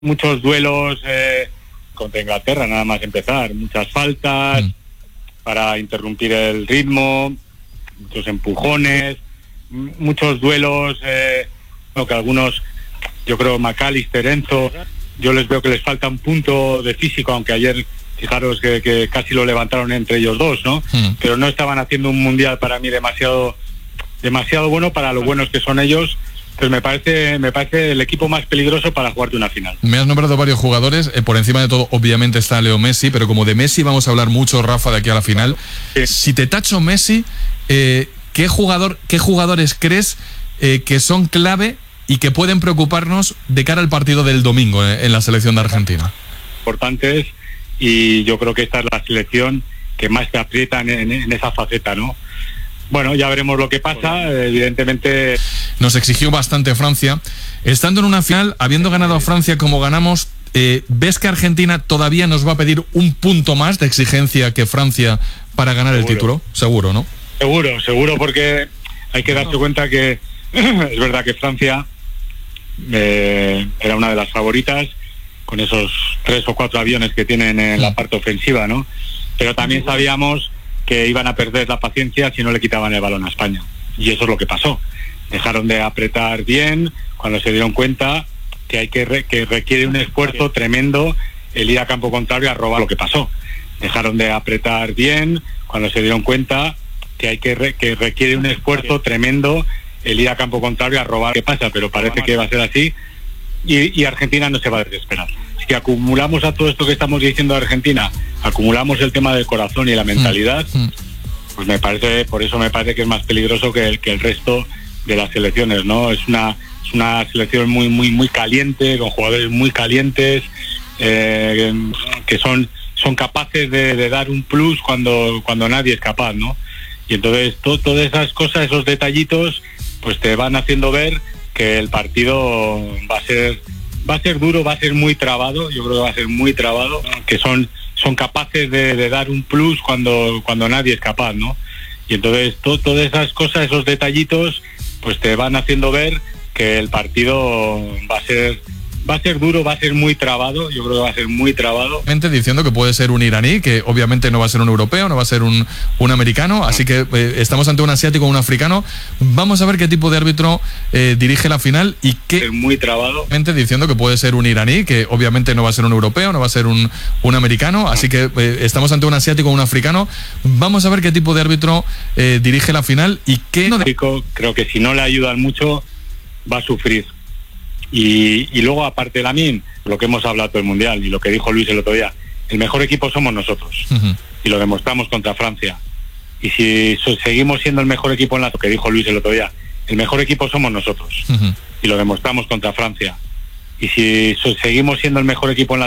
muchos duelos contra Inglaterra, nada más empezar, muchas faltas para interrumpir el ritmo, muchos empujones, muchos duelos, que algunos, yo creo, McAllister, Enzo, yo les veo que les falta un punto de físico, aunque ayer, fijaros que casi lo levantaron entre ellos dos, ¿no? Pero no estaban haciendo un mundial para mí demasiado bueno para lo buenos que son ellos. Pues me parece el equipo más peligroso para jugarte una final. Me has nombrado varios jugadores, por encima de todo obviamente está Leo Messi, pero como de Messi vamos a hablar mucho, Rafa, de aquí a la final. Sí. Si te tacho Messi, ¿qué jugadores crees que son clave y que pueden preocuparnos de cara al partido del domingo en la selección de Argentina? Importantes, y yo creo que esta es la selección que más te aprieta en esa faceta, ¿no? Bueno, ya veremos lo que pasa. Evidentemente nos exigió bastante Francia. Estando en una final, habiendo ganado a Francia como ganamos, ¿ves que Argentina todavía nos va a pedir un punto más de exigencia que Francia para ganar el título? Seguro, ¿no? Seguro, porque hay que darse cuenta que es verdad que Francia era una de las favoritas con esos 3 o 4 aviones que tienen en la parte ofensiva, ¿no? Pero también sabíamos que iban a perder la paciencia si no le quitaban el balón a España, y eso es lo que pasó. Dejaron de apretar bien cuando se dieron cuenta que requiere un esfuerzo tremendo el ir a campo contrario a robar. Lo que pasó, dejaron de apretar bien cuando se dieron cuenta que requiere un esfuerzo tremendo el ir a campo contrario a robar. ¿Qué pasa? Pero parece que va a ser así, y Argentina no se va a desesperar. Si acumulamos a todo esto que estamos diciendo de Argentina, acumulamos el tema del corazón y la mentalidad, pues por eso me parece que es más peligroso que el resto de las selecciones, ¿no? Es una selección muy caliente, con jugadores muy calientes, que son capaces de dar un plus cuando nadie es capaz, ¿no? Y entonces todas esas cosas, esos detallitos, pues te van haciendo ver que el partido va a ser duro, va a ser muy trabado. Yo creo que va a ser muy trabado, que son capaces de dar un plus cuando nadie es capaz, ¿no? Y entonces todas esas cosas, esos detallitos, pues te van haciendo ver que el partido va a ser duro, va a ser muy trabado. Yo creo que va a ser muy trabado. Diciendo que puede ser un iraní, que obviamente no va a ser un europeo, no va a ser un americano, así que estamos ante un asiático o un africano. Vamos a ver qué tipo de árbitro dirige la final y qué... Muy trabado. Diciendo que puede ser un iraní, que obviamente no va a ser un europeo, no va a ser un americano, así que estamos ante un asiático o un africano. Vamos a ver qué tipo de árbitro dirige la final y qué... Creo que si no le ayudan mucho, va a sufrir. Y luego, aparte de Lamine, lo que hemos hablado todo el Mundial y lo que dijo Luis el otro día, el mejor equipo somos nosotros, y lo demostramos contra Francia. Y si seguimos siendo el mejor equipo lo que dijo Luis el otro día, el mejor equipo somos nosotros, y lo demostramos contra Francia. Y si seguimos siendo el mejor equipo